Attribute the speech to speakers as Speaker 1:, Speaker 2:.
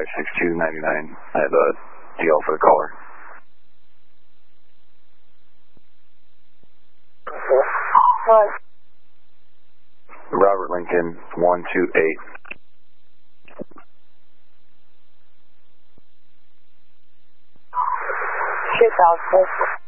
Speaker 1: 56299. I have a DL for the caller. Robert Lincoln 128.
Speaker 2: Shit,